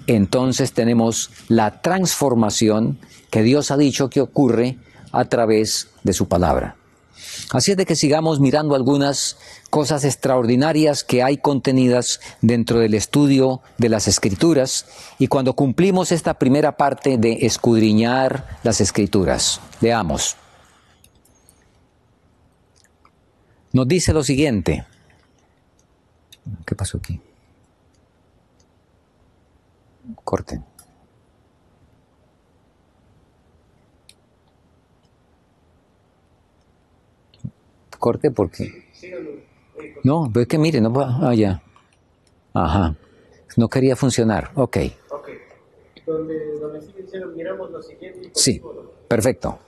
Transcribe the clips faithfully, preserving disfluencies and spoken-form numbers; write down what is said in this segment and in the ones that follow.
entonces tenemos la transformación que Dios ha dicho que ocurre a través de su palabra. Así es de que sigamos mirando algunas cosas extraordinarias que hay contenidas dentro del estudio de las Escrituras, y cuando cumplimos esta primera parte de escudriñar las Escrituras, leamos. Nos dice lo siguiente. ¿Qué pasó aquí? Corten. Corte porque... No, pero es que mire, no puedo... Ah, ya. Ajá. No quería funcionar. Ok. Ok. Donde, donde sigue diciendo, miramos lo siguiente. Sí, perfecto.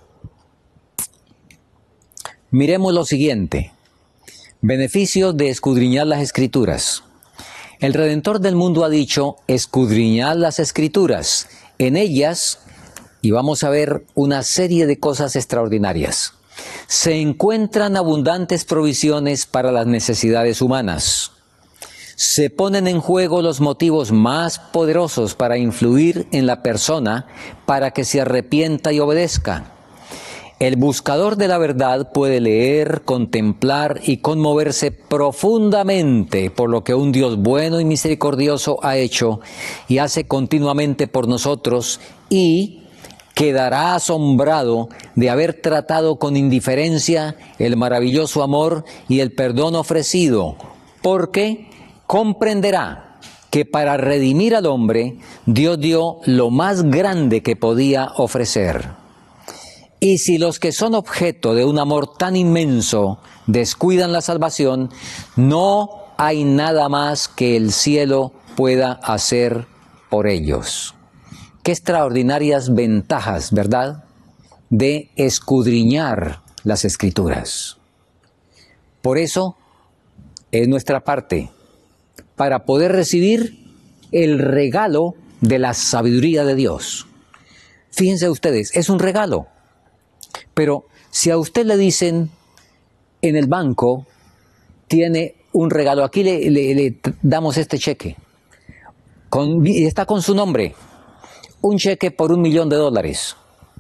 Miremos lo siguiente. Beneficios de escudriñar las Escrituras. El Redentor del mundo ha dicho, escudriñad las Escrituras. En ellas, y vamos a ver una serie de cosas extraordinarias, se encuentran abundantes provisiones para las necesidades humanas. Se ponen en juego los motivos más poderosos para influir en la persona para que se arrepienta y obedezca. El buscador de la verdad puede leer, contemplar y conmoverse profundamente por lo que un Dios bueno y misericordioso ha hecho y hace continuamente por nosotros, y quedará asombrado de haber tratado con indiferencia el maravilloso amor y el perdón ofrecido, porque comprenderá que para redimir al hombre, Dios dio lo más grande que podía ofrecer. Y si los que son objeto de un amor tan inmenso descuidan la salvación, no hay nada más que el cielo pueda hacer por ellos. Qué extraordinarias ventajas, ¿verdad?, de escudriñar las Escrituras. Por eso, es nuestra parte, para poder recibir el regalo de la sabiduría de Dios. Fíjense ustedes, es un regalo. Pero si a usted le dicen, en el banco tiene un regalo, aquí le, le, le damos este cheque, con, y está con su nombre, un cheque por un millón de dólares.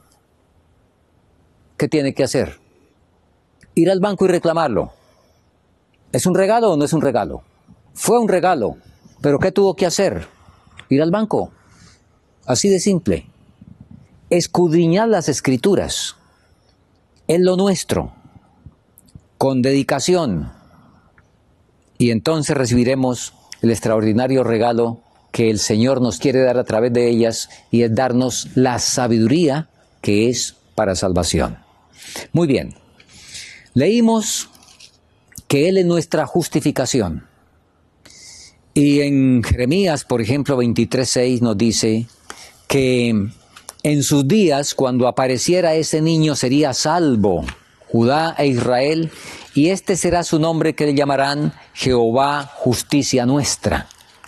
¿Qué tiene que hacer? Ir al banco y reclamarlo. ¿Es un regalo o no es un regalo? Fue un regalo, pero ¿qué tuvo que hacer? Ir al banco. Así de simple. Escudriñar las Escrituras. Es lo nuestro, con dedicación, y entonces recibiremos el extraordinario regalo que el Señor nos quiere dar a través de ellas, y es darnos la sabiduría que es para salvación. Muy bien, leímos que Él es nuestra justificación, y en Jeremías, por ejemplo, veintitrés seis nos dice que en sus días, cuando apareciera ese niño, sería salvo Judá e Israel, y este será su nombre, que le llamarán Jehová, justicia nuestra.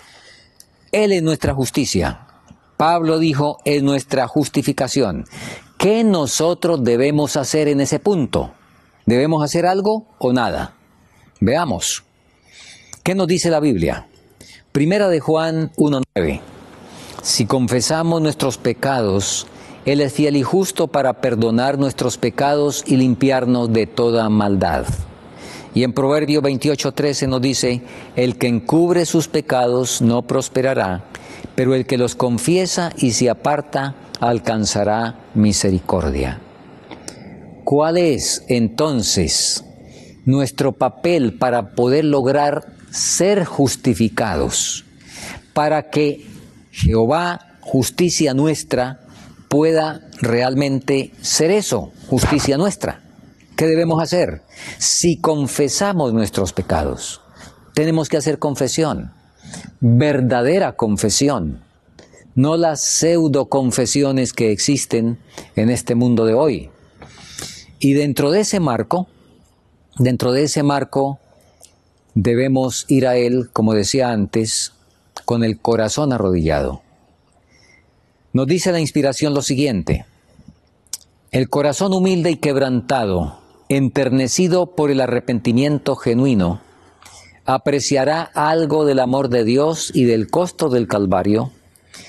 Él es nuestra justicia. Pablo dijo, es nuestra justificación. ¿Qué nosotros debemos hacer en ese punto? ¿Debemos hacer algo o nada? Veamos. ¿Qué nos dice la Biblia? Primera de Juan uno nueve. Si confesamos nuestros pecados, Él es fiel y justo para perdonar nuestros pecados y limpiarnos de toda maldad. Y en Proverbios veintiocho trece nos dice, el que encubre sus pecados no prosperará, pero el que los confiesa y se aparta alcanzará misericordia. ¿Cuál es entonces nuestro papel para poder lograr ser justificados? Para que Jehová, justicia nuestra, pueda realmente ser eso, justicia nuestra. ¿Qué debemos hacer? Si confesamos nuestros pecados, tenemos que hacer confesión, verdadera confesión, no las pseudo confesiones que existen en este mundo de hoy. Y dentro de ese marco, dentro de ese marco, debemos ir a Él, como decía antes, con el corazón arrodillado. Nos dice la inspiración lo siguiente: el corazón humilde y quebrantado, enternecido por el arrepentimiento genuino, apreciará algo del amor de Dios y del costo del Calvario,